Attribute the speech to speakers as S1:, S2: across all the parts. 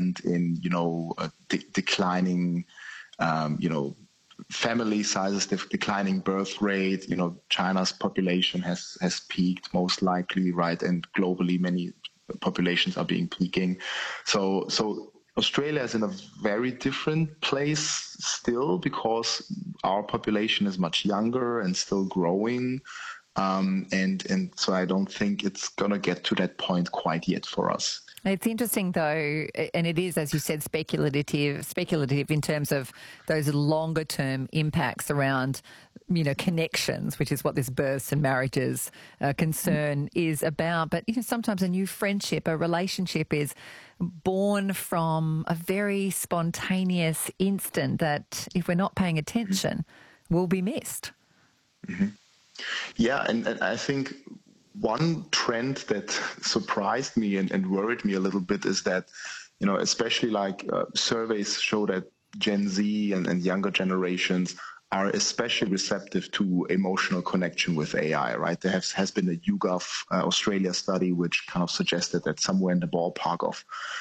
S1: trend in, declining, family sizes, declining birth rate. China's population has peaked most likely, right? And globally, many populations are peaking. So Australia is in a very different place still because our population is much younger and still growing. And so I don't think it's going to get to that point quite yet for us.
S2: It's interesting, though, and it is, as you said, speculative in terms of those longer-term impacts around, connections, which is what this births and marriages concern is about. But, sometimes a new friendship, a relationship is born from a very spontaneous instant that, if we're not paying attention, will be missed.
S1: Mm-hmm. Yeah, and I think one trend that surprised me and worried me a little bit is that, especially surveys show that Gen Z and younger generations are especially receptive to emotional connection with AI, right? There has been a YouGov Australia study which kind of suggested that somewhere in the ballpark of,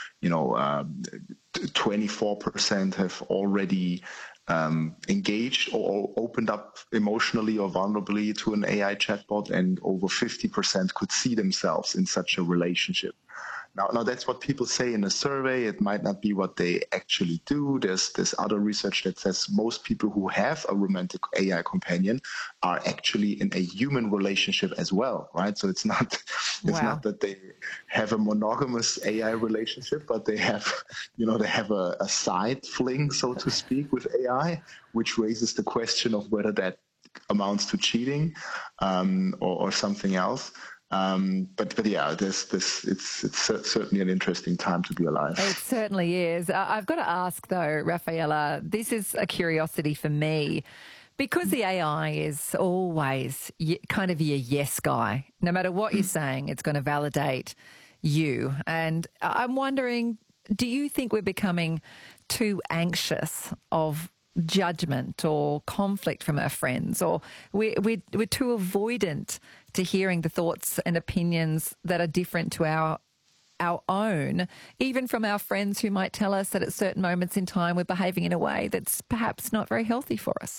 S1: 24% have already engaged or opened up emotionally or vulnerably to an AI chatbot, and over 50% could see themselves in such a relationship. Now that's what people say in a survey. It might not be what they actually do. There's other research that says most people who have a romantic AI companion are actually in a human relationship as well, right? So it's not that they have a monogamous AI relationship, but they have, a side fling, so to speak, with AI, which raises the question of whether that amounts to cheating or something else. But yeah, it's certainly an interesting time to be alive.
S2: It certainly is. I've got to ask though, Rafaela, this is a curiosity for me, because the AI is always kind of your yes guy. No matter what you're saying, it's going to validate you. And I'm wondering, do you think we're becoming too anxious of judgment or conflict from our friends, or we're too avoidant to hearing the thoughts and opinions that are different to our own, even from our friends who might tell us that at certain moments in time we're behaving in a way that's perhaps not very healthy for us?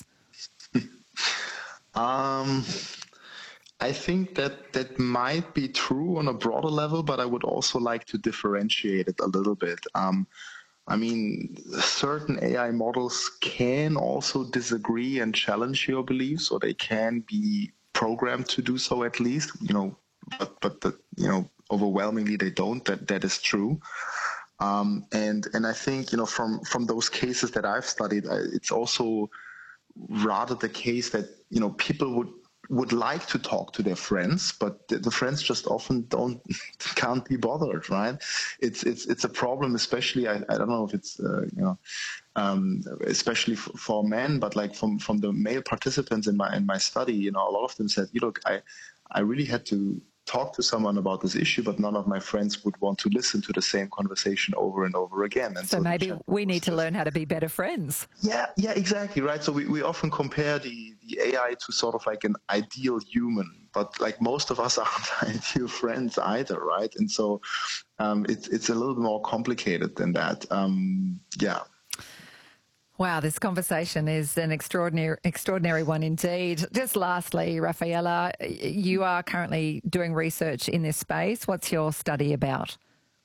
S1: I think that might be true on a broader level, but I would also like to differentiate it a little bit. Certain AI models can also disagree and challenge your beliefs, or they can be programmed to do so at least, but overwhelmingly they don't. That is true. And I think, from those cases that I've studied, it's also rather the case that, people would like to talk to their friends, but the friends just often can't be bothered, right? It's a problem, especially, I don't know if it's, especially for men, but from the male participants in my study, a lot of them said, look, I really had to talk to someone about this issue, but none of my friends would want to listen to the same conversation over and over again. And
S2: so maybe we need to learn how to be better friends.
S1: Yeah, exactly, right. So we often compare the AI to sort of like an ideal human, but most of us aren't ideal friends either, right? And so it's a little more complicated than that. Yeah.
S2: Wow, this conversation is an extraordinary one indeed. Just lastly, Rafaela, you are currently doing research in this space. What's your study about?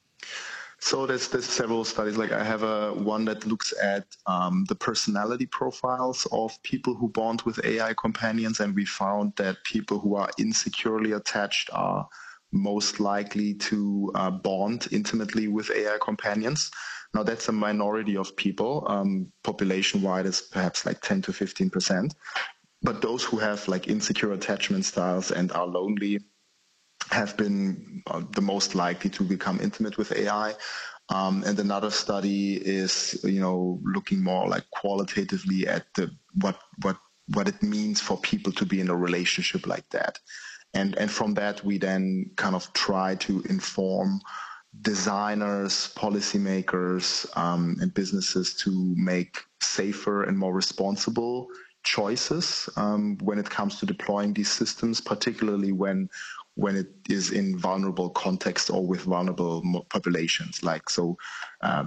S1: So there's several studies. I have one that looks at the personality profiles of people who bond with AI companions, and we found that people who are insecurely attached are most likely to bond intimately with AI companions. Now, that's a minority of people. Population-wide is perhaps 10 to 15%. But those who have insecure attachment styles and are lonely have been the most likely to become intimate with AI. And another study is, looking more qualitatively at what it means for people to be in a relationship like that. And from that, we then kind of try to inform designers, policymakers, and businesses to make safer and more responsible choices when it comes to deploying these systems, particularly when it is in vulnerable context or with vulnerable populations.